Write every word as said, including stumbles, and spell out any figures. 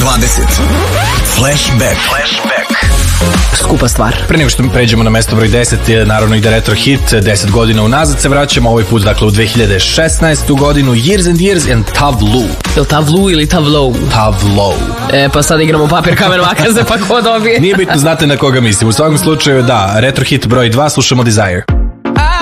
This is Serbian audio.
dvadeset. Flashback. Flashback. Skupa stvar. Pre nego što pređemo na mesto broj deset, naravno ide retro hit, deset godina unazad se vraćamo, ovaj put dakle u dve hiljade šesnaestu godinu, Years and Years and Tavlu. Ili Tavlu ili Tavlou? Tavlou. E, pa sad igramo papir, kamen, makaze, pa ko dobije? Nije bitno, znate na koga mislim. U svakom slučaju, da, retro hit broj dva, slušamo Desire.